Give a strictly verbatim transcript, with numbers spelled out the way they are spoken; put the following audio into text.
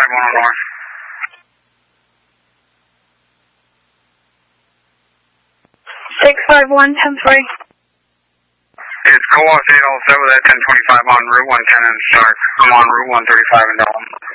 one oh north. six five one, ten three. It's Coas eight oh seven at ten twenty-five on Route one ten in Stark. I'm on Route one thirty-five in Dalton.